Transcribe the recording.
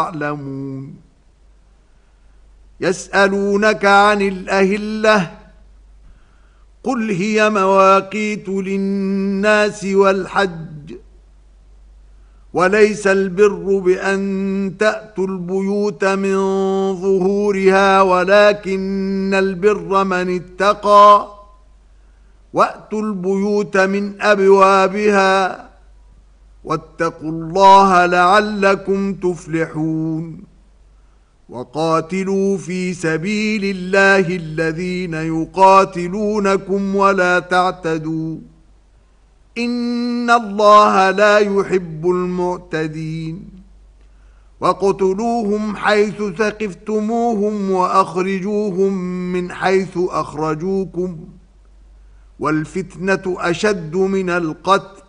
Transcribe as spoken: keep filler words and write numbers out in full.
يعلمون. يسألونك عن الأهلة قل هي مواقيت للناس والحج وليس البر بأن تأتوا البيوت من ظهورها ولكن البر من اتقى وأتوا البيوت من أبوابها واتقوا الله لعلكم تفلحون. وقاتلوا في سبيل الله الذين يقاتلونكم ولا تعتدوا إن الله لا يحب المعتدين. وقتلوهم حيث ثقفتموهم وأخرجوهم من حيث أخرجوكم والفتنة أشد من القتل